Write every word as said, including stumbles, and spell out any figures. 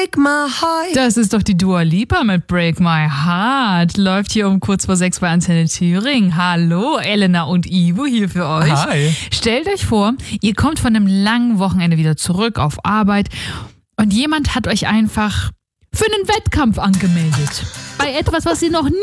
Break My Heart. Das ist doch die Dua Lipa mit Break My Heart. Läuft hier um kurz vor sechs bei Antenne Thüringen. Hallo, Elena und Ivo hier für euch. Hi. Stellt euch vor, ihr kommt von einem langen Wochenende wieder zurück auf Arbeit und jemand hat euch einfach für einen Wettkampf angemeldet. Bei etwas, was ihr noch nie